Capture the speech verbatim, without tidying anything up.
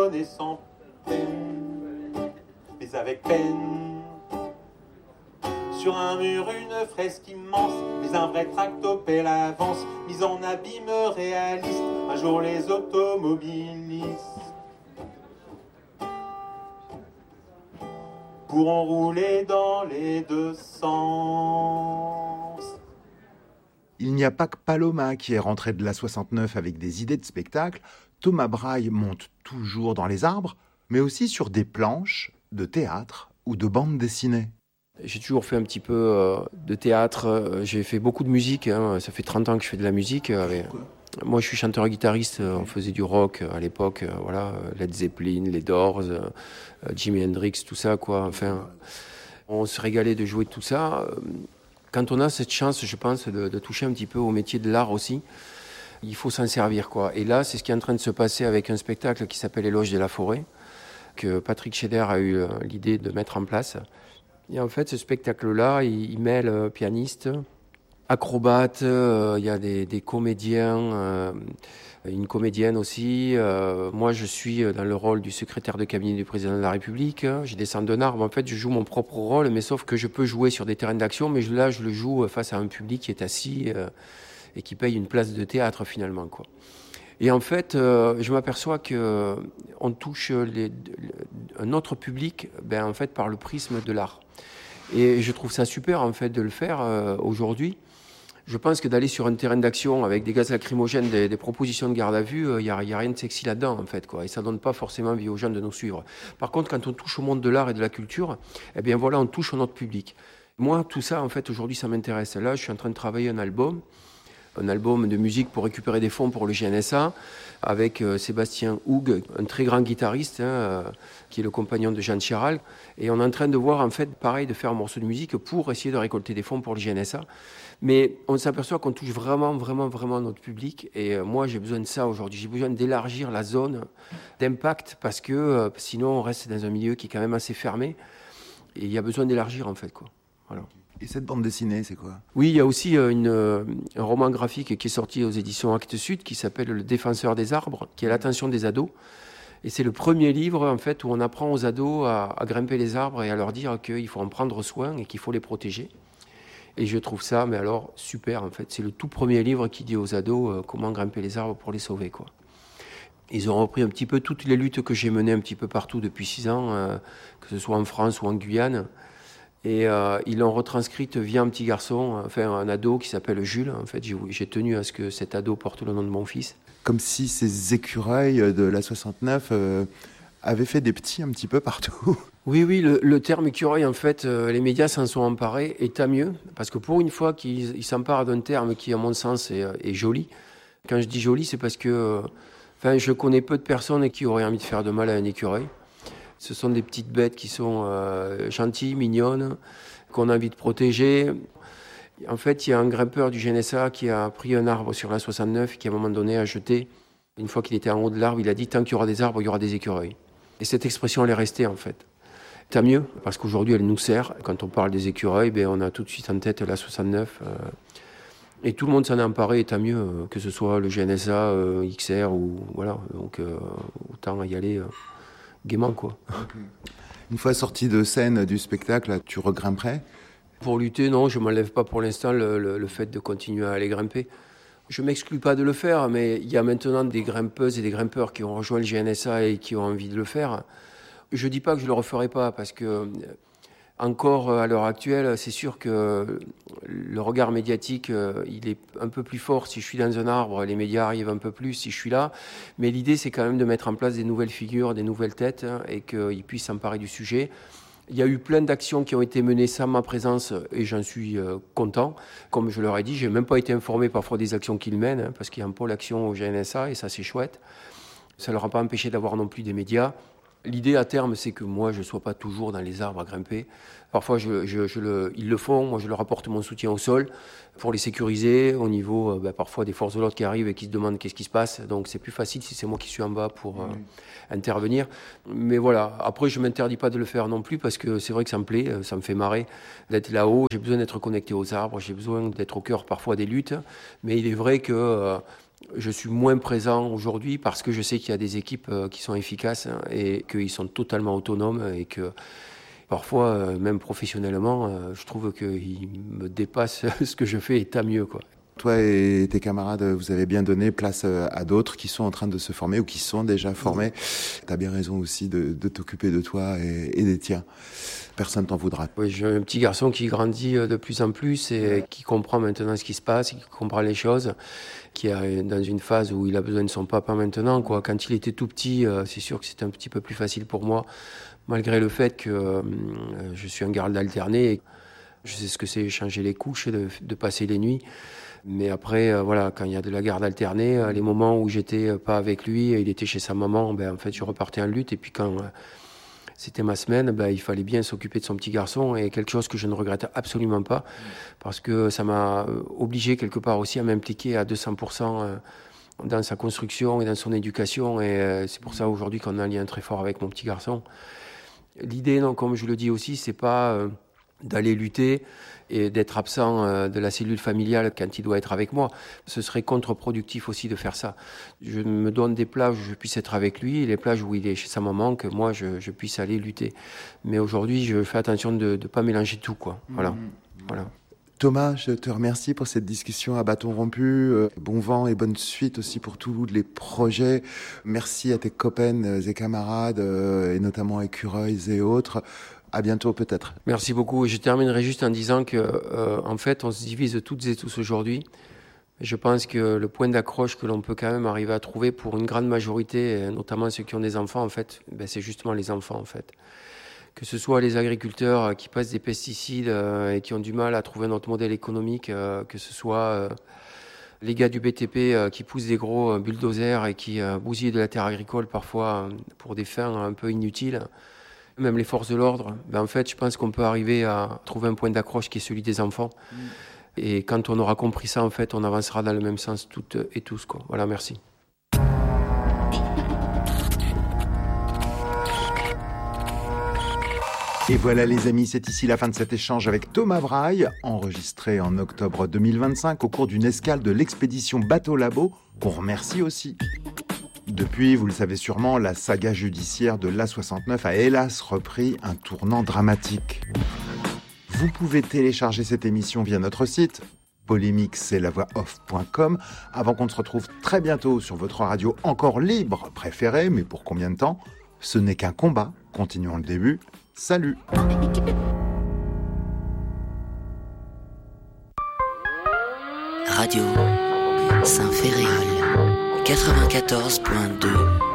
et sans peine, mais avec peine. Sur un mur, une fresque immense, mais un vrai tractopelle avance, mise en abîme réaliste, un jour les automobilistes pourront rouler dans les deux sens. Il n'y a pas que Paloma qui est rentré de la soixante-neuf avec des idées de spectacle. Thomas Braille monte toujours dans les arbres, mais aussi sur des planches de théâtre ou de bande dessinée. J'ai toujours fait un petit peu euh, de théâtre, j'ai fait beaucoup de musique, hein. Ça fait trente ans que je fais de la musique. Euh, moi je suis chanteur-guitariste, on faisait du rock à l'époque, euh, voilà, Led Zeppelin, les Doors, euh, Jimi Hendrix, tout ça, quoi. Enfin, on se régalait de jouer tout ça. Quand on a cette chance, je pense, de, de toucher un petit peu au métier de l'art aussi, il faut s'en servir, quoi. Et là, c'est ce qui est en train de se passer avec un spectacle qui s'appelle Éloge de la forêt, que Patrick Scheder a eu l'idée de mettre en place. Et en fait, ce spectacle-là, il, il mêle euh, pianiste, acrobate, euh, il y a des, des comédiens, euh, une comédienne aussi. Euh, moi, je suis dans le rôle du secrétaire de cabinet du président de la République. Je descends d'un arbre. En fait, je joue mon propre rôle, mais sauf que je peux jouer sur des terrains d'action, mais là, je le joue face à un public qui est assis euh, et qui paye une place de théâtre, finalement, quoi. Et en fait, euh, je m'aperçois que on touche les, un autre public, ben, en fait, par le prisme de l'art. Et je trouve ça super, en fait, de le faire euh, aujourd'hui. Je pense que d'aller sur un terrain d'action avec des gaz lacrymogènes, des, des propositions de garde à vue, il euh, n'y a, y a rien de sexy là-dedans, en fait, quoi. Et ça donne pas forcément envie aux gens de nous suivre. Par contre, quand on touche au monde de l'art et de la culture, eh bien voilà, on touche notre public. Moi, tout ça, en fait, aujourd'hui, ça m'intéresse. Là, je suis en train de travailler un album. un album de musique pour récupérer des fonds pour le G N S A, avec euh, Sébastien Houg, un très grand guitariste, hein, euh, qui est le compagnon de Jean Chiral. Et on est en train de voir, en fait, pareil, de faire un morceau de musique pour essayer de récolter des fonds pour le G N S A. Mais on s'aperçoit qu'on touche vraiment, vraiment, vraiment notre public. Et euh, moi, j'ai besoin de ça aujourd'hui. J'ai besoin d'élargir la zone d'impact, parce que euh, sinon, on reste dans un milieu qui est quand même assez fermé. Et il y a besoin d'élargir, en fait, quoi. Voilà. Et cette bande dessinée, c'est quoi ? Oui, il y a aussi une, un roman graphique qui est sorti aux éditions Actes Sud qui s'appelle Le Défenseur des arbres, qui est l'attention des ados. Et c'est le premier livre, en fait, où on apprend aux ados à, à grimper les arbres et à leur dire qu'il faut en prendre soin et qu'il faut les protéger. Et je trouve ça, mais alors, super, en fait. C'est le tout premier livre qui dit aux ados euh, comment grimper les arbres pour les sauver, quoi. Ils ont repris un petit peu toutes les luttes que j'ai menées un petit peu partout depuis six ans, euh, que ce soit en France ou en Guyane. Et euh, ils l'ont retranscrite via un petit garçon, enfin un ado qui s'appelle Jules. En fait, j'ai, j'ai tenu à ce que cet ado porte le nom de mon fils. Comme si ces écureuils de la soixante-neuf euh, avaient fait des petits un petit peu partout. Oui, oui, le, le terme écureuil, en fait, euh, les médias s'en sont emparés, et tant mieux, parce que pour une fois qu'ils ils s'emparent d'un terme qui, à mon sens, est, est joli. Quand je dis joli, c'est parce que, enfin, je connais peu de personnes qui auraient envie de faire de mal à un écureuil. Ce sont des petites bêtes qui sont euh, gentilles, mignonnes, qu'on a envie de protéger. En fait, il y a un grimpeur du G N S A qui a pris un arbre sur la soixante-neuf et qui, à un moment donné, a jeté. Une fois qu'il était en haut de l'arbre, il a dit « Tant qu'il y aura des arbres, il y aura des écureuils ». Et cette expression, elle est restée, en fait. Tant mieux, parce qu'aujourd'hui, elle nous sert. Quand on parle des écureuils, ben, on a tout de suite en tête la soixante-neuf. Euh, et tout le monde s'en est emparé, et tant mieux, euh, que ce soit le G N S A, euh, X R, ou voilà. Donc, euh, autant y aller... Euh, gaiement, quoi. Une fois sorti de scène du spectacle, tu regrimperais ? Pour lutter, non, je ne m'enlève pas pour l'instant le, le, le fait de continuer à aller grimper. Je ne m'exclus pas de le faire, mais il y a maintenant des grimpeuses et des grimpeurs qui ont rejoint le G N S A et qui ont envie de le faire. Je ne dis pas que je ne le referai pas, parce que, encore à l'heure actuelle, c'est sûr que le regard médiatique, il est un peu plus fort. Si je suis dans un arbre, les médias arrivent un peu plus si je suis là. Mais l'idée, c'est quand même de mettre en place des nouvelles figures, des nouvelles têtes, hein, et qu'ils puissent s'emparer du sujet. Il y a eu plein d'actions qui ont été menées sans ma présence, et j'en suis euh, content. Comme je leur ai dit, je n'ai même pas été informé parfois des actions qu'ils mènent, hein, parce qu'il y a un pôle action au G N S A, et ça, c'est chouette. Ça ne leur a pas empêché d'avoir non plus des médias. L'idée à terme, c'est que moi, je ne sois pas toujours dans les arbres à grimper. Parfois, je, je, je le, ils le font. Moi, je leur apporte mon soutien au sol pour les sécuriser au niveau, euh, ben, parfois, des forces de l'ordre qui arrivent et qui se demandent qu'est-ce qui se passe. Donc, c'est plus facile si c'est moi qui suis en bas pour euh, mmh. intervenir. Mais voilà, après, je ne m'interdis pas de le faire non plus, parce que c'est vrai que ça me plaît, ça me fait marrer d'être là-haut. J'ai besoin d'être connecté aux arbres, j'ai besoin d'être au cœur parfois des luttes. Mais il est vrai que... Euh, Je suis moins présent aujourd'hui parce que je sais qu'il y a des équipes qui sont efficaces et qu'ils sont totalement autonomes et que parfois, même professionnellement, je trouve qu'ils me dépassent ce que je fais et tant mieux, quoi. Toi et tes camarades, vous avez bien donné place à d'autres qui sont en train de se former ou qui sont déjà formés. Tu as bien raison aussi de, de t'occuper de toi et, et des tiens. Personne t'en voudra. Oui, j'ai un petit garçon qui grandit de plus en plus et qui comprend maintenant ce qui se passe, qui comprend les choses, qui est dans une phase où il a besoin de son papa maintenant, quoi. Quand il était tout petit, c'est sûr que c'était un petit peu plus facile pour moi, malgré le fait que euh, je suis un garde alterné. Je sais ce que c'est changer les couches, de, de passer les nuits. Mais après, euh, voilà, quand il y a de la garde alternée, euh, les moments où j'étais pas avec lui, il était chez sa maman, ben en fait, je repartais en lutte. Et puis quand euh, c'était ma semaine, ben il fallait bien s'occuper de son petit garçon, et quelque chose que je ne regrette absolument pas, parce que ça m'a obligé quelque part aussi à m'impliquer à deux cents pour cent euh, dans sa construction et dans son éducation. Et euh, c'est pour ça aujourd'hui qu'on a un lien très fort avec mon petit garçon. L'idée, non, comme je le dis aussi, c'est pas euh, d'aller lutter et d'être absent euh, de la cellule familiale quand il doit être avec moi. Ce serait contre-productif aussi de faire ça. Je me donne des plages où je puisse être avec lui, et les plages où il est chez sa maman, que moi je, je puisse aller lutter. Mais aujourd'hui, je fais attention de ne pas mélanger tout, quoi. Voilà. Mmh. Voilà. Thomas, je te remercie pour cette discussion à bâton rompu. Euh, bon vent et bonne suite aussi pour tous les projets. Merci à tes copains et camarades, euh, et notamment Écureuils et autres. À bientôt peut-être. Merci beaucoup. Je terminerai juste en disant que, euh, en fait, on se divise toutes et tous aujourd'hui. Je pense que le point d'accroche que l'on peut quand même arriver à trouver pour une grande majorité, notamment ceux qui ont des enfants, en fait, ben, c'est justement les enfants, en fait. Que ce soit les agriculteurs qui passent des pesticides euh, et qui ont du mal à trouver un autre modèle économique, euh, que ce soit euh, les gars du B T P euh, qui poussent des gros euh, bulldozers et qui euh, bousillent de la terre agricole parfois euh, pour des fins un peu inutiles. Même les forces de l'ordre, ben en fait, je pense qu'on peut arriver à trouver un point d'accroche qui est celui des enfants. Mmh. Et quand on aura compris ça, en fait, on avancera dans le même sens toutes et tous, quoi. Voilà, merci. Et voilà les amis, c'est ici la fin de cet échange avec Thomas Braille, enregistré en octobre deux mille vingt-cinq au cours d'une escale de l'expédition Bateau Labo, qu'on remercie aussi. Depuis, vous le savez sûrement, la saga judiciaire de l'A soixante-neuf a hélas repris un tournant dramatique. Vous pouvez télécharger cette émission via notre site polémique c'est la voix off point com avant qu'on se retrouve très bientôt sur votre radio encore libre préférée, mais pour combien de temps ? Ce n'est qu'un combat, continuons le début. Salut. Radio Saint-Féréol quatre-vingt-quatorze point deux